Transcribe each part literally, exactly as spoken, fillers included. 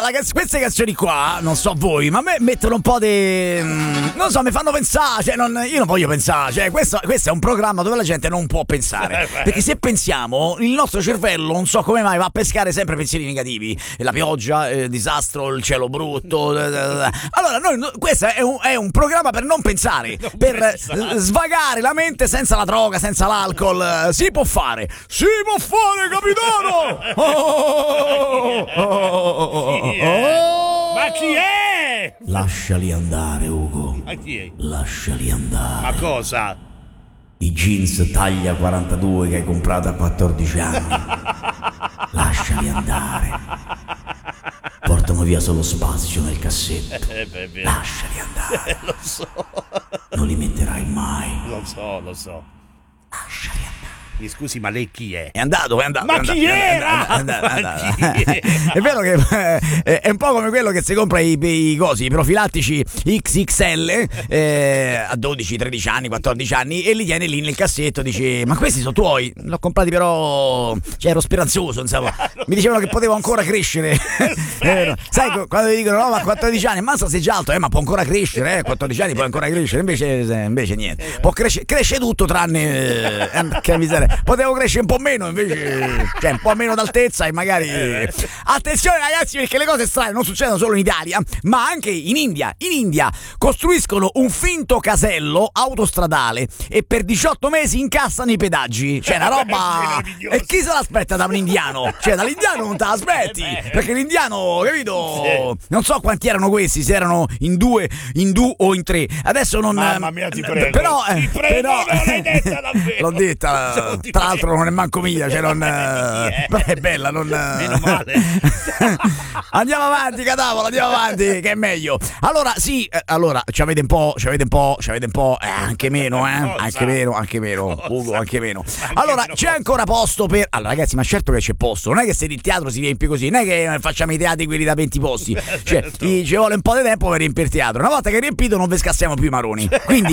Allora, queste canzoni qua, non so voi, ma a me mettono un po' di... non so, mi fanno pensare, cioè non, io non voglio pensare, cioè questo, questo è un programma dove la gente non può pensare, perché se pensiamo, il nostro cervello, non so come mai, va a pescare sempre pensieri negativi, la pioggia, il disastro, il cielo brutto. Allora, noi, questo è un, è un programma per non pensare, non per pensare. Svagare la mente senza la droga, senza l'alcol. Si può fare, si può fare, capitano! Oh, oh, oh, oh, chi oh. Ma chi è? Lasciali andare, Ugo. Ma chi è? Lasciali andare. Ma cosa? I jeans taglia quarantadue che hai comprato a quattordici anni. Lasciali andare. Portano via solo spazio nel cassetto. Eh, beh, beh. Lasciali andare. Eh, lo so. Non li metterai mai. Lo so, lo so. Lasciali andare. Mi scusi, ma lei chi è? È andato, è andato. Ma è andato, chi era? È, andato, è, andato, è, andato. È vero che eh, è un po' come quello che si compra i, i cosi, i profilattici X X L eh, a dodici, tredici anni, quattordici anni e li tiene lì nel cassetto. Dice: ma questi sono tuoi? L'ho comprati, però cioè, ero speranzoso, insomma. Mi dicevano che potevo ancora crescere. eh, sai, quando ti dicono no, ma a quattordici anni, mazza sei già alto, eh, ma può ancora crescere, eh, quattordici anni può ancora crescere. Invece, invece niente. Può crescere, cresce tutto tranne eh, che miseria. Potevo crescere un po' meno, invece, cioè un po' meno d'altezza e magari. Attenzione, ragazzi, perché le cose strane non succedono solo in Italia, ma anche in India. In India costruiscono un finto casello autostradale e per diciotto mesi incassano i pedaggi. Cioè, una roba. E chi se l'aspetta da un indiano? Cioè, dall'indiano non te l'aspetti, perché l'indiano, capito? Non so quanti erano questi, se erano in due, in due o in tre. Adesso non. Mamma mia, ti prego. Però, ti prego, però, non l'hai detta davvero. L'ho detta. Tra l'altro non è manco mia, cioè non è bella, non meno male. Andiamo avanti, Catavolo, andiamo avanti, che è meglio. Allora, sì, eh, allora ci avete un po', ci avete un po', ci avete un po', eh, anche meno, eh, anche meno, anche meno, Ugo, anche meno. Allora, c'è ancora posto per. Allora, ragazzi, ma certo che c'è posto, non è che se il teatro si riempie così, non è che facciamo i teatri quelli da venti posti. Cioè, ci vuole un po' di tempo per riempire il teatro. Una volta che è riempito non vi scassiamo più i maroni. Quindi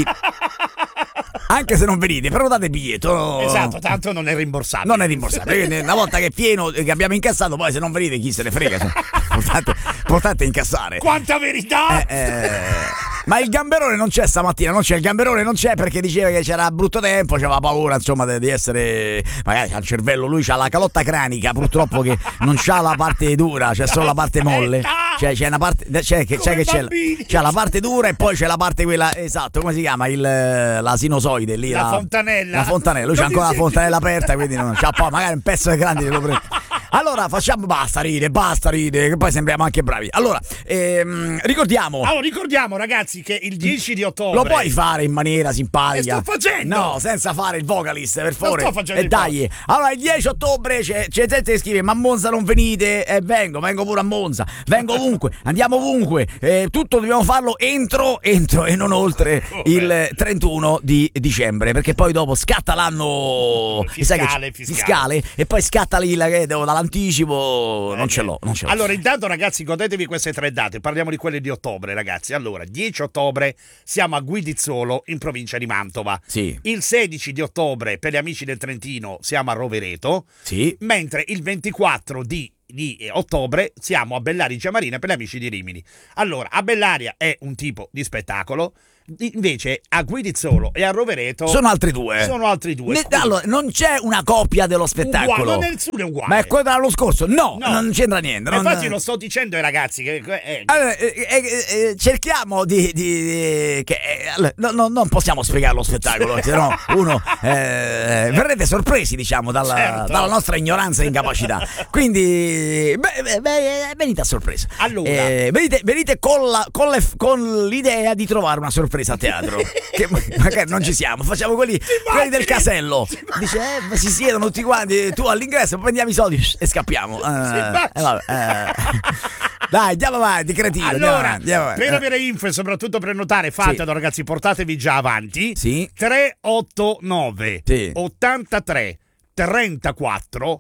anche se non venite, prenotate biglietto. Esatto, tanto non è rimborsabile. Non è rimborsabile. Quindi una volta che è pieno, che abbiamo incassato, poi se non venite chi se ne frega. Importante, importante incassare. Quanta verità! Eh, eh, ma il gamberone non c'è stamattina, non c'è, il gamberone non c'è perché diceva che c'era brutto tempo, c'aveva paura insomma di essere, magari al cervello, lui c'ha la calotta cranica, purtroppo che non c'ha la parte dura, c'è solo la parte molle. Cioè c'è una parte, c'è che c'è, che c'è, c'è la parte dura e poi c'è la parte quella, esatto, come si chiama? Il, la sinusoide lì. La, la fontanella. La fontanella, lui c'ha ancora la fontanella aperta, quindi non c'ha poi magari un pezzo di grande lo prende. Allora facciamo, basta ride, basta ride, che poi sembriamo anche bravi. Allora, ehm, ricordiamo. Allora, ricordiamo ragazzi che il dieci di ottobre. Lo puoi fare in maniera simpatica. E sto facendo. No, senza fare il vocalist, per favore. Non sto facendo. E dai. Allora, il dieci ottobre c'è, c'è gente che scrive: ma a Monza non venite? E eh, vengo, vengo pure a Monza. Vengo ovunque, andiamo ovunque. Eh, tutto dobbiamo farlo entro, entro e non oltre il trentuno di dicembre. Perché poi dopo scatta l'anno fiscale, fiscale, fiscale e poi scatta lì la che devo dall'anticipo. Non ce l'ho, non ce l'ho. Allora, intanto, ragazzi, godetevi queste tre date. Parliamo di quelle di ottobre, ragazzi. Allora, dieci ottobre siamo a Guidizzolo, in provincia di Mantova. Sì. Il sedici di ottobre, per gli amici del Trentino, siamo a Rovereto. Sì. Mentre il ventiquattro di di ottobre siamo a Bellaria Marina per gli amici di Rimini. Allora, a Bellaria è un tipo di spettacolo, invece a Guidizzolo e a Rovereto sono altri due. Sono altri due. Ne, allora, non c'è una copia dello spettacolo. Uguale, nessuno è uguale. Ma è quello dell'anno scorso? No, no, non c'entra niente. Non... Non... Infatti lo sto dicendo ai ragazzi che eh, allora, eh, eh, eh, cerchiamo di, di, di che eh, allora, no, no, non possiamo spiegare lo spettacolo, se no uno eh, verrete sorpresi, diciamo, dalla, certo. dalla nostra ignoranza e incapacità. Quindi beh, beh, venite a sorpresa. Allora, eh, venite, venite con, la, con, le, con l'idea di trovare una sorpresa a teatro. Che magari non ci siamo, facciamo quelli, quelli del casello. Dice, eh, si siedono tutti quanti, tu all'ingresso, prendiamo i soldi e scappiamo. Uh, eh, vabbè, uh. Dai, andiamo avanti, cretino. Allora, andiamo avanti, andiamo avanti. Per avere info e soprattutto per notare, fatelo, sì. Ragazzi, portatevi già avanti. Sì. tre otto nove sì. ottantatré trentaquattro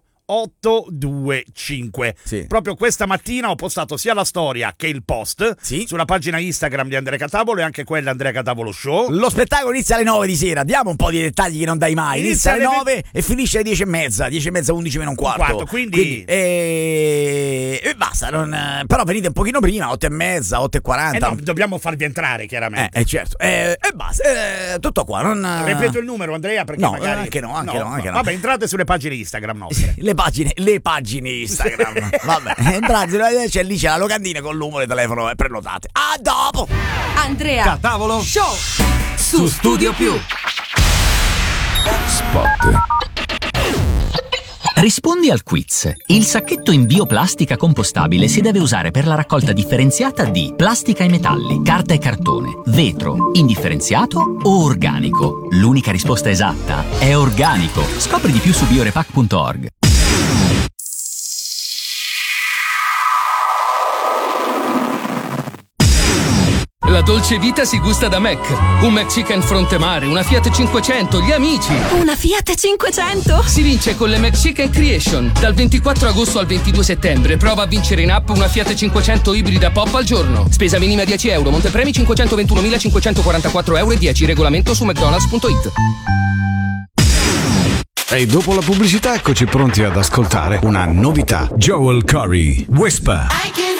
ottocentoventicinque. Sì. Proprio questa mattina ho postato sia la storia che il post, sì, sulla pagina Instagram di Andrea Catavolo e anche quella Andrea Catavolo Show. Lo spettacolo inizia alle nove di sera, diamo un po' di dettagli che non dai mai. Inizia, inizia alle nove ve- e finisce alle dieci e mezza, dieci e mezza, undici meno un quarto. Un quarto, quindi, quindi eh, basta, non, eh, però venite un pochino prima, otto e mezza, otto e quaranta. Eh no, dobbiamo farvi entrare chiaramente. Eh, eh certo, eh, e basta, eh, tutto qua. Non, Ripeto il numero, Andrea, perché no, magari... anche no, anche no, anche no. Vabbè, entrate sulle pagine Instagram nostre. Le pagine, le pagine Instagram. Vabbè, entrate, c'è lì c'è la locandina con il numero di telefono e prenotate. A dopo! Andrea Catavolo Show su Studio Più. Spot. Rispondi al quiz. Il sacchetto in bioplastica compostabile si deve usare per la raccolta differenziata di plastica e metalli, carta e cartone, vetro, indifferenziato o organico. L'unica risposta esatta è organico. Scopri di più su biorepack punto org. La dolce vita si gusta da Mac. Un McChicken fronte mare, una Fiat cinquecento, gli amici. Una Fiat cinquecento? Si vince con le McChicken Creation. Dal ventiquattro agosto al ventidue settembre. Prova a vincere in app una Fiat cinquecento ibrida pop al giorno. Spesa minima dieci euro. Montepremi cinquecentoventunomilacinquecentoquarantaquattro euro e dieci. Regolamento su mcdonalds punto it. E dopo la pubblicità eccoci pronti ad ascoltare una novità. Joel Corry, Whisper. I can